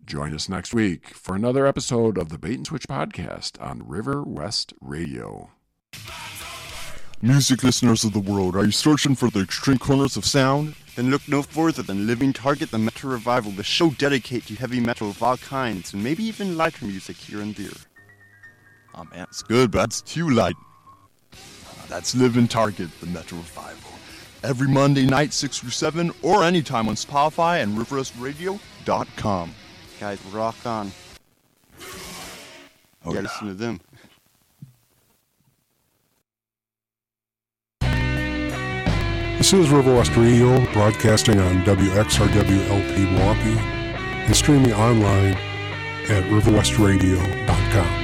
Join us next week for another episode of the Bait and Switch podcast on River West Radio. Music listeners of the world, are you searching for the extreme corners of sound? Then look no further than Living Target, the Metal Revival, the show dedicated to heavy metal of all kinds, and maybe even lighter music here and there. Oh man, it's good, but that's too light. That's Living Target, the Metal Revival. Every Monday night, 6 through 7, or anytime on Spotify and RiverWestRadio.com. Guys, rock on. Oh, yeah. Listen to them. This is River West Radio, broadcasting on WXRWLP Milwaukee and streaming online at riverwestradio.com.